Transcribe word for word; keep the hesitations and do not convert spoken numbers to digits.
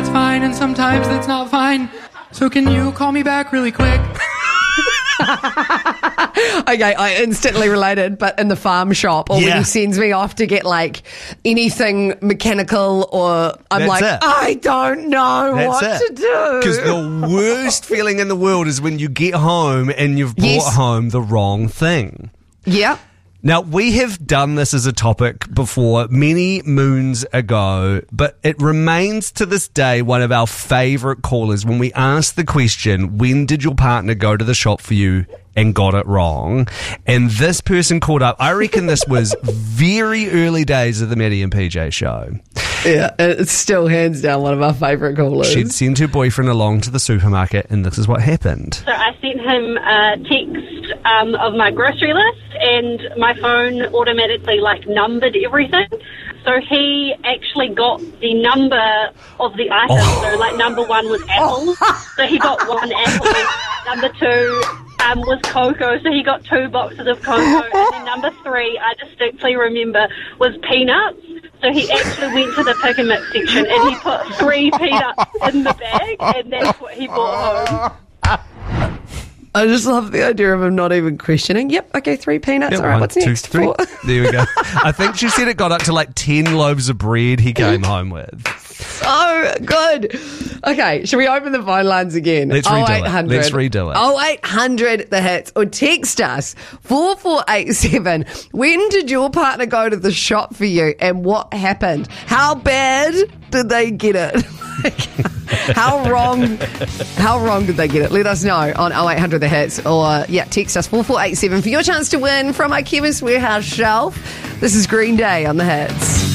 that's fine, and sometimes that's not fine. So can you call me back really quick? Okay, I instantly related, but in the farm shop, or Yeah. when he sends me off to get like anything mechanical, or I'm That's like, it. I don't know That's what it. to do. Because the worst feeling in the world is when you get home and you've brought Yes. home the wrong thing. Yep. Now, we have done this as a topic before many moons ago, but it remains to this day one of our favourite callers when we ask the question, when did your partner go to the shop for you and got it wrong? And this person called up, I reckon this was very early days of the Maddie and P J show. Yeah, it's still hands down one of our favourite callers. She'd sent her boyfriend along to the supermarket and this is what happened. So I sent him a text um, of my grocery list, and my phone automatically like numbered everything. So he actually got the number of the item. Oh. So like number one was apples. So he got one apple. Number two um, was cocoa. So he got two boxes of cocoa. And then number three, I distinctly remember, was peanuts. So he actually went to the pick and mix section and he put three peanuts in the bag, and that's what he brought home. I just love the idea of him not even questioning. Yep, okay, three peanuts. Yeah, All right, one, what's two, next? three. Four. There we go. I think she said it got up to like ten loaves of bread he came home with. So good. Okay, shall we open the phone lines again? Let's redo it. oh eight hundred Let's redo it. oh eight hundred the hits, or text us four four eight seven. When did your partner go to the shop for you and what happened? How bad did they get it? How wrong How wrong did they get it? Let us know on oh eight hundred the hits, or yeah, text us four four eight seven for your chance to win from our Chemist Warehouse shelf. This is Green Day on the Hits.